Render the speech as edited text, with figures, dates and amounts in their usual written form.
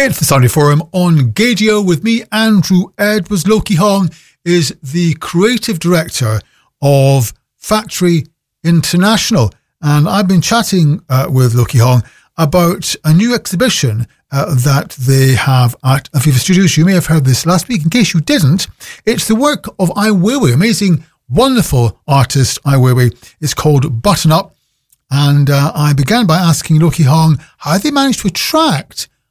It's the Sunday Forum on Gaydio with me, Andrew Edwards. Loki Hong is the creative director of Factory International. And I've been chatting with Loki Hong about a new exhibition that they have at Aviva Studios. You may have heard this last week. In case you didn't, it's the work of Ai Weiwei, amazing, wonderful artist Ai Weiwei. It's called Button Up. And I began by asking Loki Hong how they managed to attract